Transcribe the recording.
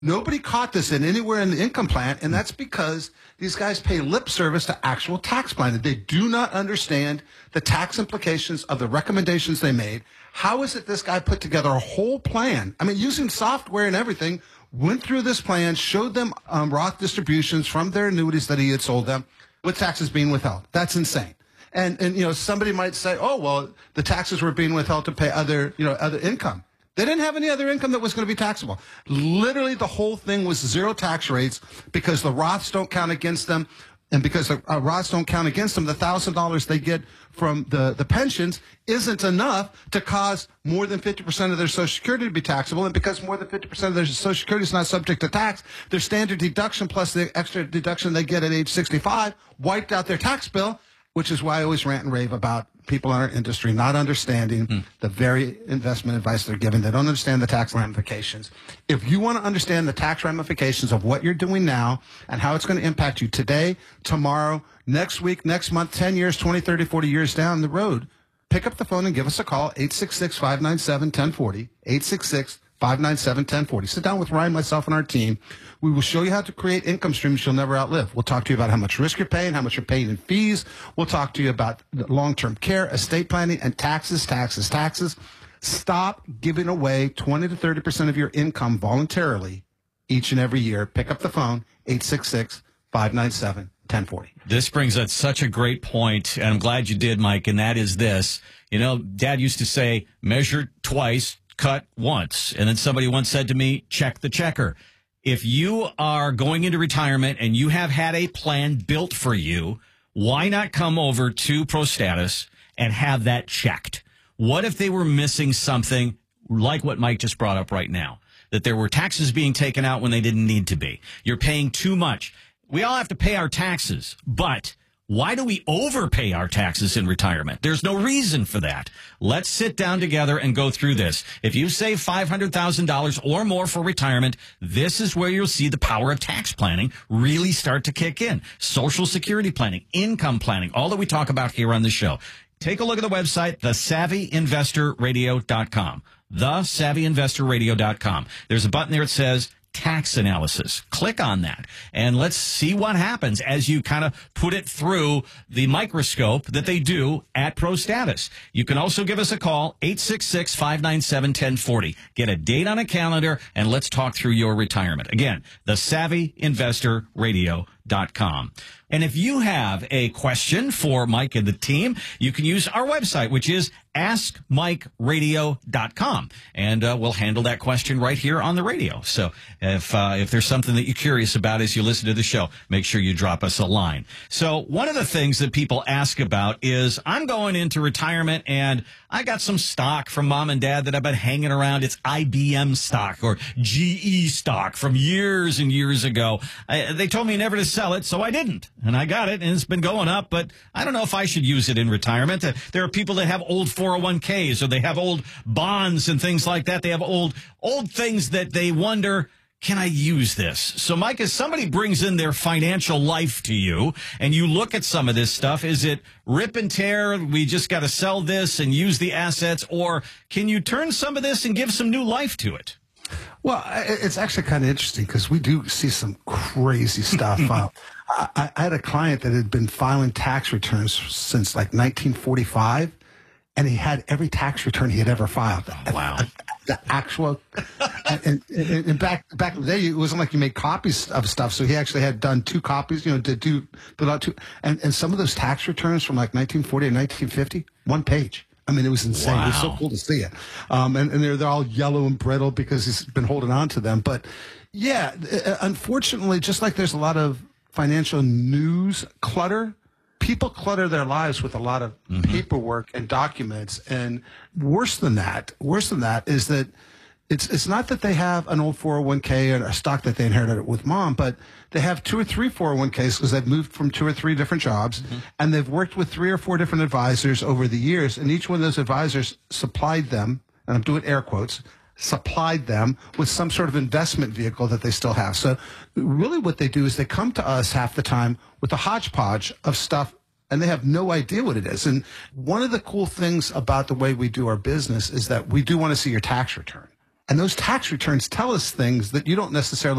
Nobody caught this in anywhere in the income plan, and that's because these guys pay lip service to actual tax planning. They do not understand the tax implications of the recommendations they made. How is it this guy put together a whole plan? I mean, using software and everything, went through this plan, showed them Roth distributions from their annuities that he had sold them with taxes being withheld. That's insane. And somebody might say, oh, well, the taxes were being withheld to pay other income. They didn't have any other income that was going to be taxable. Literally, the whole thing was zero tax rates because the Roths don't count against them. And because the Roths don't count against them, the $1,000 they get from the pensions isn't enough to cause more than 50% of their Social Security to be taxable. And because more than 50% of their Social Security is not subject to tax, their standard deduction plus the extra deduction they get at age 65 wiped out their tax bill, which is why I always rant and rave about people in our industry not understanding the very investment advice they're giving. They don't understand the tax ramifications. If you want to understand the tax ramifications of what you're doing now and how it's going to impact you today, tomorrow, next week, next month, 10 years, 20, 30, 40 years down the road, pick up the phone and give us a call, 866-597-1040, 866-597-1040. Sit down with Ryan, myself, and our team. We will show you how to create income streams you'll never outlive. We'll talk to you about how much risk you're paying, how much you're paying in fees. We'll talk to you about long-term care, estate planning, and taxes. Stop giving away 20 to 30% of your income voluntarily each and every year. Pick up the phone, 866-597-1040. This brings up such a great point, and I'm glad you did, Mike, and that is this. Dad used to say, measure twice, cut once. And then somebody once said to me, check the checker. If you are going into retirement and you have had a plan built for you, why not come over to ProStatus and have that checked? What if they were missing something like what Mike just brought up right now, that there were taxes being taken out when they didn't need to be? You're paying too much. We all have to pay our taxes, but why do we overpay our taxes in retirement? There's no reason for that. Let's sit down together and go through this. If you save $500,000 or more for retirement, this is where you'll see the power of tax planning really start to kick in. Social Security planning, income planning, all that we talk about here on the show. Take a look at the website, thesavvyinvestorradio.com. Thesavvyinvestorradio.com. There's a button there that says tax analysis. Click on that and let's see what happens as you kind of put it through the microscope that they do at ProStatus. You can also give us a call, 866-597-1040. Get a date on a calendar and let's talk through your retirement. Again, thesavvyinvestorradio.com. And if you have a question for Mike and the team, you can use our website, which is askmikeradio.com. And we'll handle that question right here on the radio. So if there's something that you're curious about as you listen to the show, make sure you drop us a line. So one of the things that people ask about is, I'm going into retirement and I got some stock from mom and dad that I've been hanging around. It's IBM stock or GE stock from years and years ago. They told me never to sell it, so I didn't. And I got it, and it's been going up, but I don't know if I should use it in retirement. There are people that have old 401ks, or they have old bonds and things like that. They have old things that they wonder, can I use this? So, Mike, as somebody brings in their financial life to you, and you look at some of this stuff, is it rip and tear, we just got to sell this and use the assets, or can you turn some of this and give some new life to it? Well, it's actually kind of interesting because we do see some crazy stuff. I had a client that had been filing tax returns since like 1945, and he had every tax return he had ever filed. Oh, wow. The actual, and back in the day, it wasn't like you made copies of stuff. So he actually had done 2 copies, to do, and some of those tax returns from like 1940 and 1950, 1 page. I mean, it was insane. Wow. It was so cool to see it. And they're all yellow and brittle because he's been holding on to them. But yeah, unfortunately, just like there's a lot of financial news clutter, people clutter their lives with a lot of paperwork and documents. And worse than that is that it's not that they have an old 401k or a stock that they inherited with mom, but they have 2 or 3 401ks because they've moved from 2 or 3 different jobs, and they've worked with 3 or 4 different advisors over the years, and each one of those advisors supplied them, and I'm doing air quotes, supplied them with some sort of investment vehicle that they still have. So really what they do is they come to us half the time with a hodgepodge of stuff, and they have no idea what it is. And one of the cool things about the way we do our business is that we do want to see your tax return. And those tax returns tell us things that you don't necessarily